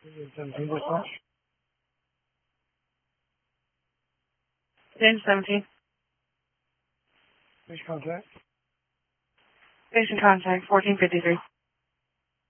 17 dispatch. James 17. Please contact. Station contact 1453.